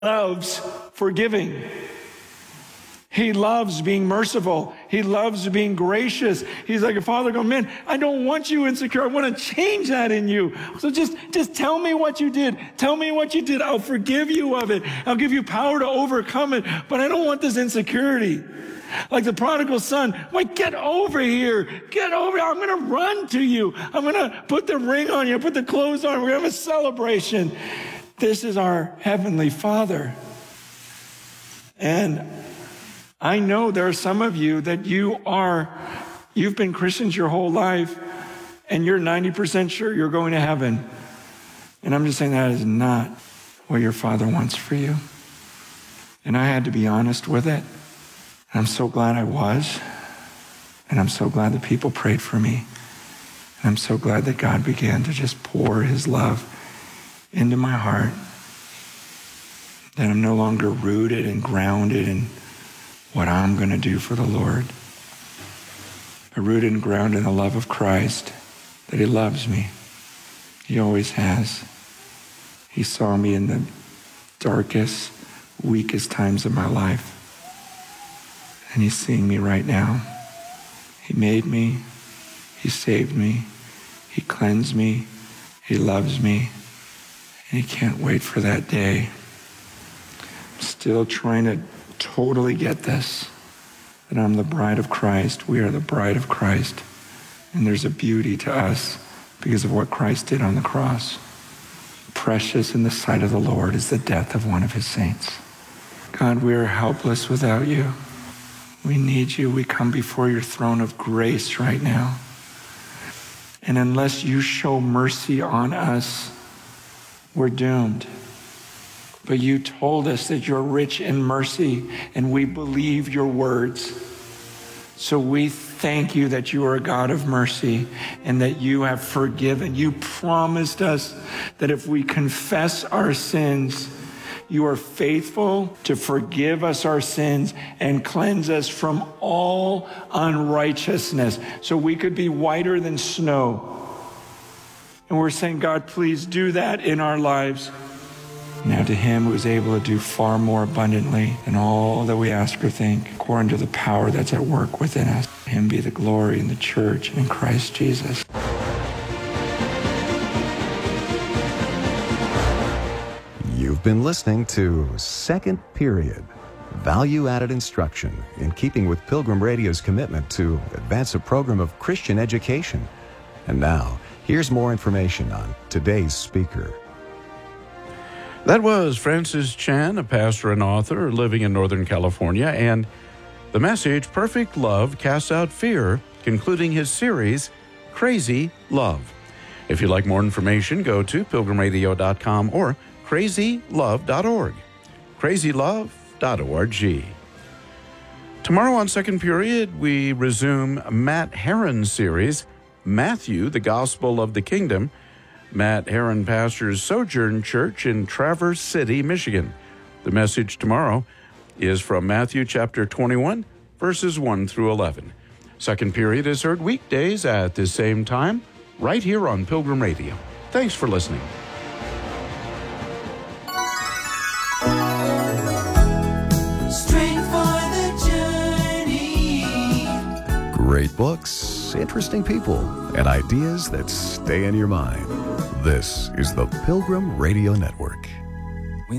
loves forgiving. He loves being merciful. He loves being gracious. He's like a father going, man, I don't want you insecure. I want to change that in you. So just tell me what you did. Tell me what you did. I'll forgive you of it. I'll give you power to overcome it. But I don't want this insecurity. Like the prodigal son, wait, get over here. Get over here. I'm going to run to you. I'm going to put the ring on you, put the clothes on. We're going to have a celebration. This is our Heavenly Father. And I know there are some of you that you've been Christians your whole life, and you're 90% sure you're going to heaven. And I'm just saying that is not what your Father wants for you. And I had to be honest with it. And I'm so glad I was. And I'm so glad that people prayed for me. And I'm so glad that God began to just pour his love into my heart. That I'm no longer rooted and grounded in what I'm going to do for the Lord. But rooted and grounded in the love of Christ, that he loves me. He always has. He saw me in the darkest, weakest times of my life. And he's seeing me right now. He made me. He saved me. He cleansed me. He loves me. And he can't wait for that day. I'm still trying to totally get this, that I'm the bride of Christ. We are the bride of Christ. And there's a beauty to us because of what Christ did on the cross. Precious in the sight of the Lord is the death of one of his saints. God, we are helpless without you. We need you. We come before your throne of grace right now. And unless you show mercy on us, we're doomed. But you told us that you're rich in mercy, and we believe your words. So we thank you that you are a God of mercy and that you have forgiven. You promised us that if we confess our sins, you are faithful to forgive us our sins and cleanse us from all unrighteousness, so we could be whiter than snow. And we're saying, God, please do that in our lives. Now to him who is able to do far more abundantly than all that we ask or think, according to the power that's at work within us. To him be the glory in the church and in Christ Jesus. You've been listening to Second Period, value-added instruction in keeping with Pilgrim Radio's commitment to advance a program of Christian education. And now, here's more information on today's speaker. That was Francis Chan, a pastor and author living in Northern California, and the message, Perfect Love Casts Out Fear, concluding his series, Crazy Love. If you'd like more information, go to pilgrimradio.com or crazylove.org. crazylove.org. Tomorrow on Second Period, we resume Matt Herron's series, Matthew, the Gospel of the Kingdom. Matt Herron pastors Sojourn Church in Traverse City, Michigan. The message tomorrow is from Matthew chapter 21, verses 1 through 11. Second Period is heard weekdays at the same time, right here on Pilgrim Radio. Thanks for listening. Strength for the journey. Great books, interesting people, and ideas that stay in your mind. This is the Pilgrim Radio Network.